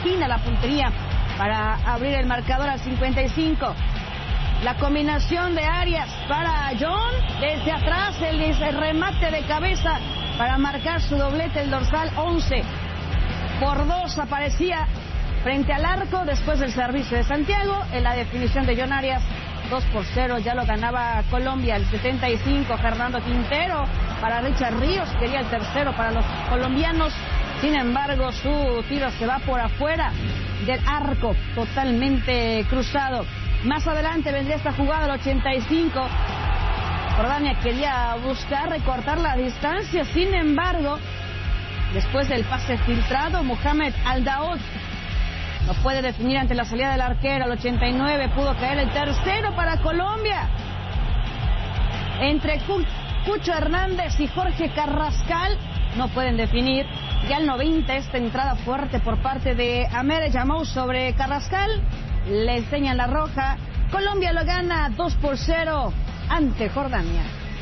atina la puntería para abrir el marcador al 55. La combinación de Arias para John, desde atrás el remate de cabeza para marcar su doblete, el dorsal 11. Por 2 aparecía frente al arco después del servicio de Santiago. En la definición de John Arias, 2-0, ya lo ganaba Colombia. El 75, Fernando Quintero para Richard Ríos, quería el tercero para los colombianos. Sin embargo, su tiro se va por afuera del arco, totalmente cruzado. Más adelante vendría esta jugada, el 85. Jordania quería buscar recortar la distancia. Sin embargo, después del pase filtrado, Mohamed Al-Daoud no puede definir ante la salida del arquero. Al 89 pudo caer el tercero para Colombia. Entre Cucho Hernández y Jorge Carrascal no pueden definir. Ya al 90, esta entrada fuerte por parte de Amer Yamou sobre Carrascal. Le enseñan la roja. Colombia lo gana 2-0 ante Jordania.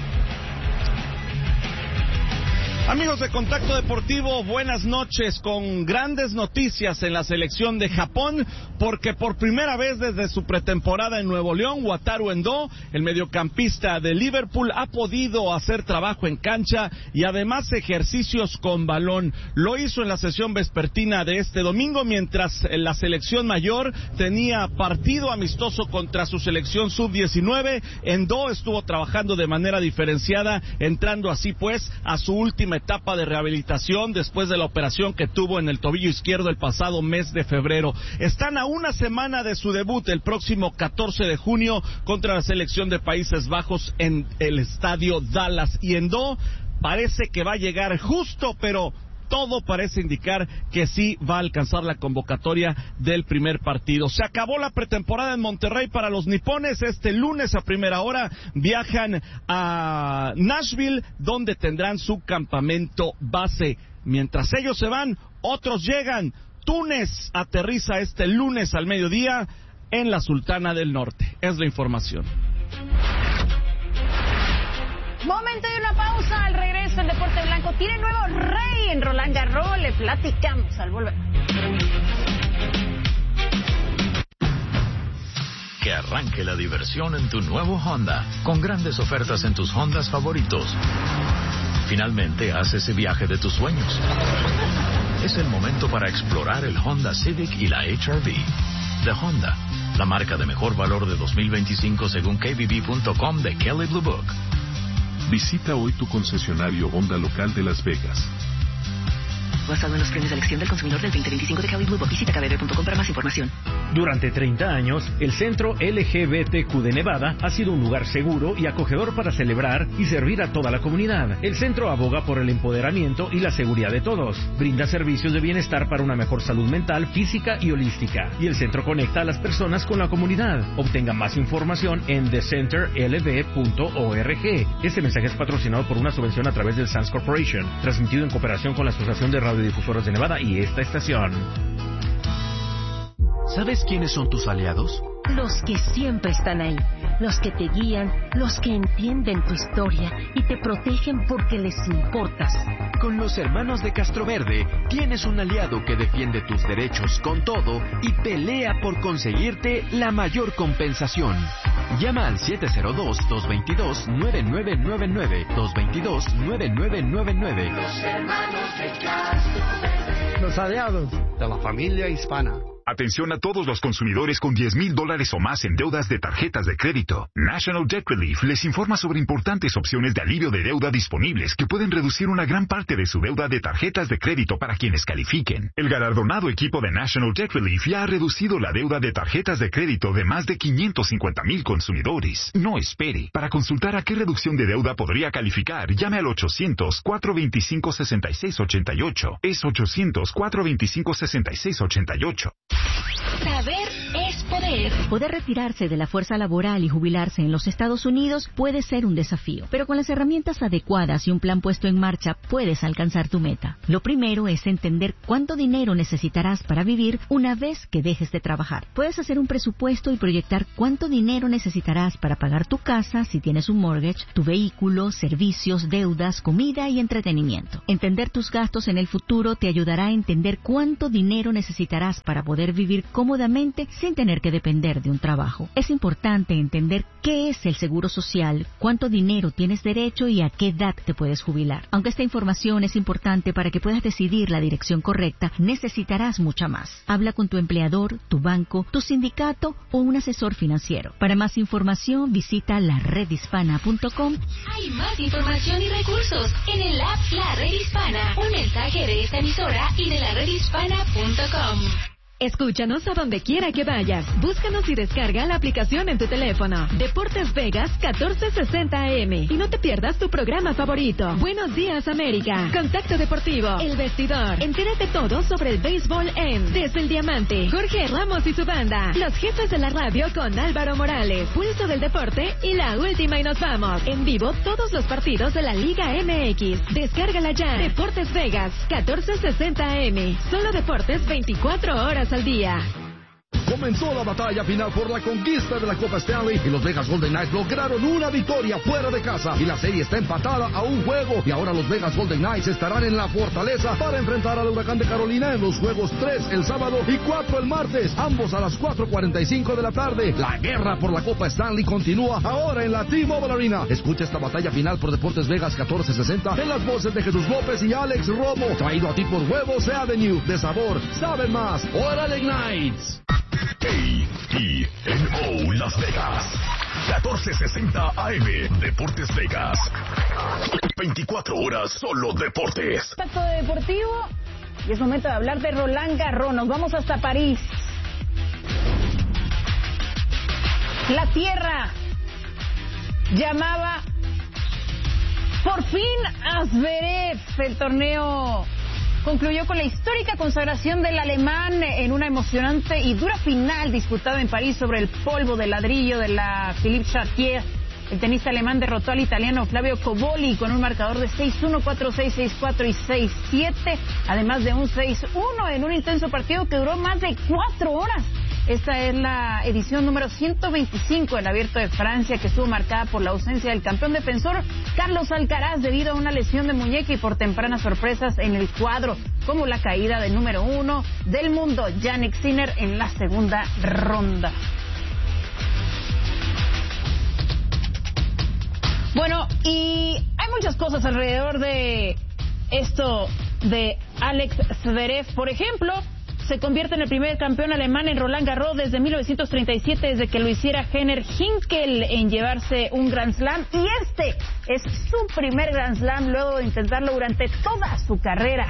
Amigos de Contacto Deportivo, buenas noches, con grandes noticias en la selección de Japón, porque por primera vez desde su pretemporada en Nuevo León, Wataru Endo, el mediocampista de Liverpool, ha podido hacer trabajo en cancha y además ejercicios con balón. Lo hizo en la sesión vespertina de este domingo, mientras la selección mayor tenía partido amistoso contra su selección sub-19. Endo estuvo trabajando de manera diferenciada, entrando así pues a su última etapa de rehabilitación después de la operación que tuvo en el tobillo izquierdo el pasado mes de febrero. Están a una semana de su debut el próximo 14 de junio contra la selección de Países Bajos en el estadio Dallas, y Endo parece que va a llegar justo, pero todo parece indicar que sí va a alcanzar la convocatoria del primer partido. Se acabó la pretemporada en Monterrey para los nipones. Este lunes a primera hora viajan a Nashville, donde tendrán su campamento base. Mientras ellos se van, otros llegan. Túnez aterriza este lunes al mediodía en la Sultana del Norte. Es la información. Momento de una pausa. Al regreso, el deporte blanco tiene nuevo rey en Roland Garros. Le platicamos al volver. Que arranque la diversión en tu nuevo Honda, con grandes ofertas en tus Hondas favoritos. Finalmente, haz ese viaje de tus sueños. Es el momento para explorar el Honda Civic y la HR-V. De Honda, la marca de mejor valor de 2025 según KBB.com de Kelley Blue Book. Visita hoy tu concesionario Honda local de Las Vegas. Basado en los premios de elección del consumidor del 2025 de Kelley Blue Book. Visita kbb.com para más información. Durante 30 años, el Centro LGBTQ de Nevada ha sido un lugar seguro y acogedor para celebrar y servir a toda la comunidad. El centro aboga por el empoderamiento y la seguridad de todos. Brinda servicios de bienestar para una mejor salud mental, física y holística. Y el centro conecta a las personas con la comunidad. Obtenga más información en thecenterlb.org. Este mensaje es patrocinado por una subvención a través del Sands Corporation, transmitido en cooperación con la Asociación de Radiodifusoras de Nevada y esta estación. ¿Sabes quiénes son tus aliados? Los que siempre están ahí, los que te guían, los que entienden tu historia y te protegen porque les importas. Con los hermanos de Castroverde tienes un aliado que defiende tus derechos con todo y pelea por conseguirte la mayor compensación. Llama al 702-222-9999, 222-9999. Los hermanos de Castroverde. Los aliados de la familia hispana. Atención a todos los consumidores con $10,000 o más en deudas de tarjetas de crédito. National Debt Relief les informa sobre importantes opciones de alivio de deuda disponibles que pueden reducir una gran parte de su deuda de tarjetas de crédito para quienes califiquen. El galardonado equipo de National Debt Relief ya ha reducido la deuda de tarjetas de crédito de más de 550,000 consumidores. No espere. Para consultar a qué reducción de deuda podría calificar, llame al 800-425-6688. Es 800-425-6688. Saber es poder. poder. Poder retirarse de la fuerza laboral y jubilarse en los Estados Unidos puede ser un desafío, pero con las herramientas adecuadas y un plan puesto en marcha puedes alcanzar tu meta. Lo primero es entender cuánto dinero necesitarás para vivir una vez que dejes de trabajar. Puedes hacer un presupuesto y proyectar cuánto dinero necesitarás para pagar tu casa si tienes un mortgage, tu vehículo, servicios, deudas, comida y entretenimiento. Entender tus gastos en el futuro te ayudará a entender cuánto dinero necesitarás para poder vivir cómodamente sin tener que depender de un trabajo. Es importante entender qué es el seguro social, cuánto dinero tienes derecho y a qué edad te puedes jubilar. Aunque esta información es importante para que puedas decidir la dirección correcta, necesitarás mucha más. Habla con tu empleador, tu banco, tu sindicato o un asesor financiero. Para más información, visita laredhispana.com. Hay más información y recursos en el app La Red Hispana. Un mensaje de esta emisora y de laredhispana.com. Escúchanos a donde quiera que vayas. Búscanos y descarga la aplicación en tu teléfono. Deportes Vegas 1460 AM. Y no te pierdas tu programa favorito. Buenos días, América. Contacto Deportivo. El Vestidor. Entérate todo sobre el béisbol en Desde el Diamante. Jorge Ramos y su banda. Los jefes de la radio con Álvaro Morales. Pulso del Deporte y la última y nos vamos. En vivo todos los partidos de la Liga MX. Descárgala ya. Deportes Vegas 1460 AM. Solo deportes 24 horas al día. Comenzó la batalla final por la conquista de la Copa Stanley y los Vegas Golden Knights lograron una victoria fuera de casa y la serie está empatada a un juego y ahora los Vegas Golden Knights estarán en la fortaleza para enfrentar al Huracán de Carolina en los juegos 3 el sábado y 4 el martes, ambos a las 4:45 de la tarde. La guerra por la Copa Stanley continúa ahora en la T-Mobile Arena. Escucha esta batalla final por Deportes Vegas 1460 en las voces de Jesús López y Alex Romo, traído a ti por Huevos Avenue, de sabor, saben más. ¡Órale, Knights! KTNO Las Vegas 1460 AM. Deportes Vegas, 24 horas solo deportes. Contacto deportivo y es momento de hablar de Roland Garros. Nos vamos hasta París. La tierra llamaba por fin a Zverev. El torneo concluyó con la histórica consagración del alemán en una emocionante y dura final disputada en París sobre el polvo de ladrillo de la Philippe Chatrier. El tenista alemán derrotó al italiano Flavio Cobolli con un marcador de 6-1, 4-6, 6-4 y 6-7, además de un 6-1 en un intenso partido que duró más de 4 horas. Esta es la edición número 125 del Abierto de Francia, que estuvo marcada por la ausencia del campeón defensor Carlos Alcaraz debido a una lesión de muñeca y por tempranas sorpresas en el cuadro, como la caída del número 1 del mundo, Jannik Sinner, en la segunda ronda. Bueno, y hay muchas cosas alrededor de esto de Alex Zverev. Por ejemplo, se convierte en el primer campeón alemán en Roland Garros desde 1937, desde que lo hiciera Henner Hinkel en llevarse un Grand Slam. Y este es su primer Grand Slam luego de intentarlo durante toda su carrera.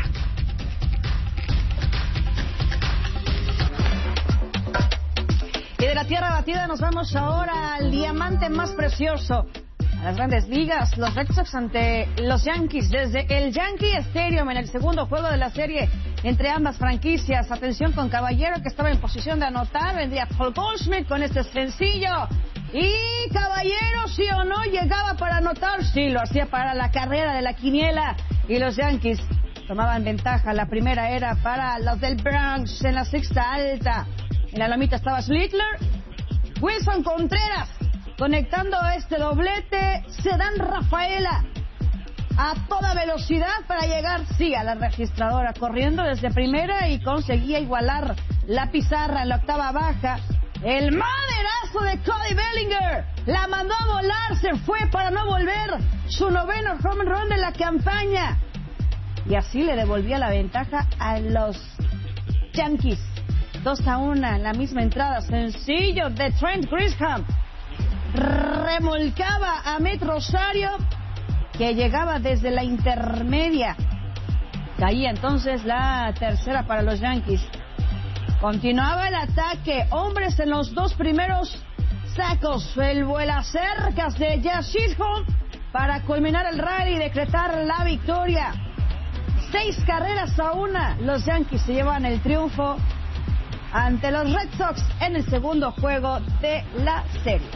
Y de la tierra batida nos vamos ahora al diamante más precioso. A las grandes ligas, los Red Sox ante los Yankees desde el Yankee Stadium en el segundo juego de la serie entre ambas franquicias. Atención con Caballero, que estaba en posición de anotar, vendría Paul Goldschmidt con este sencillo. Y Caballero, sí o no, llegaba para anotar. Sí, lo hacía para la carrera de la quiniela. Y los Yankees tomaban ventaja. La primera era para los del Bronx en la sexta alta. En la lomita estaba Schlittler. Wilson Contreras conectando este doblete. Cedán Rafaela a toda velocidad para llegar, sí, a la registradora, corriendo desde primera y conseguía igualar la pizarra en la octava baja. El maderazo de Cody Bellinger la mandó a volar, se fue para no volver. Su noveno home run de la campaña. Y así le devolvía la ventaja a los Yankees. 2-1 en la misma entrada. Sencillo de Trent Grisham. Remolcaba a Met Rosario, que llegaba desde la intermedia. Caía entonces la tercera para los Yankees. Continuaba el ataque. Hombres en los dos primeros sacos. El vuelacercas de Jazz Chisholm para culminar el rally y decretar la victoria. 6 carreras a 1. Los Yankees se llevan el triunfo ante los Red Sox en el segundo juego de la serie.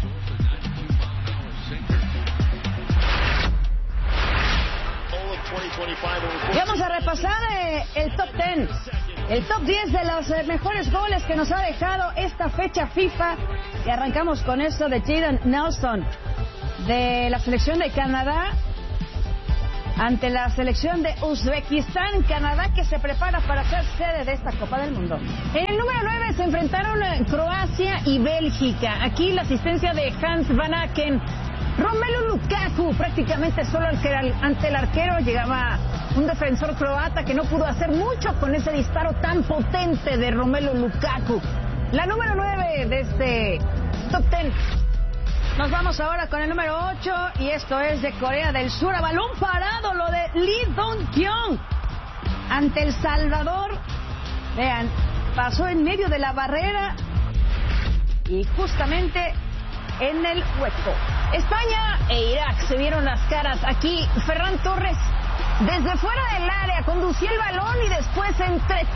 Y vamos a repasar el top 10, el top 10 de los mejores goles que nos ha dejado esta fecha FIFA. Y arrancamos con esto de Jaden Nelson, de la selección de Canadá, ante la selección de Uzbekistán. Canadá que se prepara para ser sede de esta Copa del Mundo. En el número 9 se enfrentaron Croacia y Bélgica. Aquí la asistencia de Hans Van Aken. Romelu Lukaku prácticamente solo ante el arquero. Llegaba un defensor croata que no pudo hacer mucho con ese disparo tan potente de Romelu Lukaku. La número 9 de este top 10. Nos vamos ahora con el número 8 y esto es de Corea del Sur. A balón parado lo de Lee Dong-kyung ante El Salvador. Vean, pasó en medio de la barrera y justamente en el hueco. España e Irak se vieron las caras. Aquí Ferran Torres desde fuera del área conducía el balón y después entre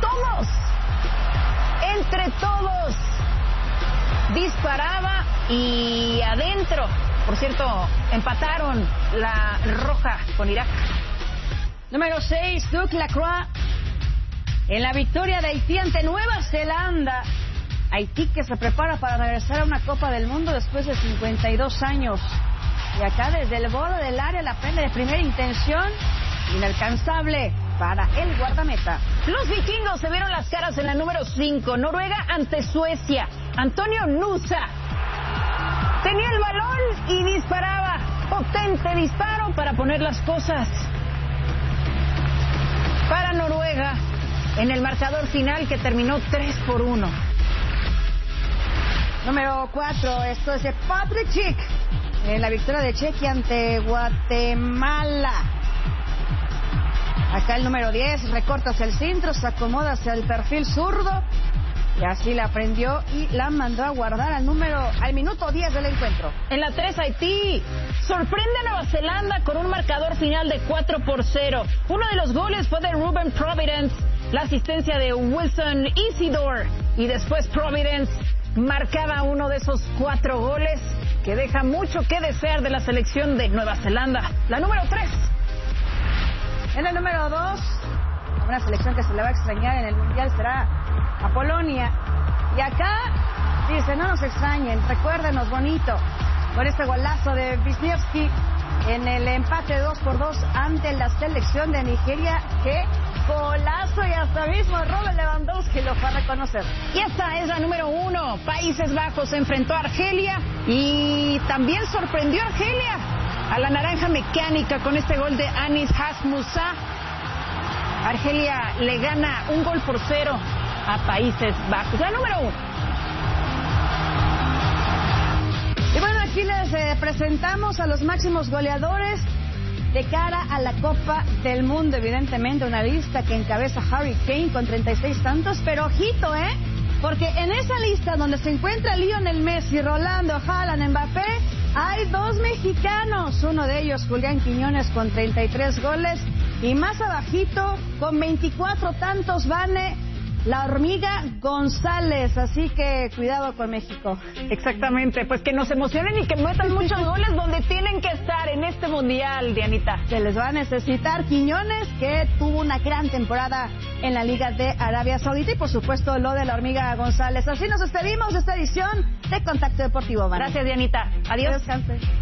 todos disparaba y adentro. Por cierto, empataron la roja con Irak. Número 6, Duke Lacroix en la victoria de Haití ante Nueva Zelanda. Haití que se prepara para regresar a una Copa del Mundo después de 52 años. Y acá desde el borde del área la prende de primera intención. Inalcanzable para el guardameta. Los vikingos se vieron las caras en la número 5. Noruega ante Suecia. Antonio Nusa tenía el balón y disparaba. Potente disparo para poner las cosas para Noruega en el marcador final que terminó 3-1. Número 4, esto es de Patrick Schick en la victoria de Chequia ante Guatemala. Acá el número 10, recorta hacia el centro, se acomoda hacia el perfil zurdo y así la prendió y la mandó a guardar al minuto 10 del encuentro. En la 3, Haití sorprende a Nueva Zelanda con un marcador final de 4-0. Uno de los goles fue de Ruben Providence, la asistencia de Wilson Isidore y después Providence marcaba uno de esos 4 goles que deja mucho que desear de la selección de Nueva Zelanda. La número 3. En el número 2, una selección que se le va a extrañar en el Mundial será a Polonia. Y acá dice, no nos extrañen, recuérdenos bonito, con este golazo de Wisniewski en el empate 2-2 ante la selección de Nigeria. ¡Qué golazo! Y hasta mismo Robert Lewandowski lo fue a reconocer. Y esta es la número 1. Países Bajos se enfrentó a Argelia y también sorprendió a Argelia a la naranja mecánica con este gol de Anis Hasmusa. Argelia le gana 1-0 a Países Bajos. La número 1. Y bueno, aquí les presentamos a los máximos goleadores de cara a la Copa del Mundo. Evidentemente una lista que encabeza Harry Kane con 36 tantos, pero ojito, porque en esa lista donde se encuentra Lionel Messi, Rolando, Haaland, Mbappé, hay 2 mexicanos. Uno de ellos, Julián Quiñones, con 33 goles. Y más abajito, con 24 tantos, Vane, la hormiga González. Así que cuidado con México. Exactamente, pues que nos emocionen y que metan muchos goles donde tienen que estar en este mundial, Dianita. Se les va a necesitar. Quiñones, que tuvo una gran temporada en la Liga de Arabia Saudita, y por supuesto lo de la hormiga González. Así nos despedimos de esta edición de Contacto Deportivo. Gracias, Dianita. Adiós. Descanse.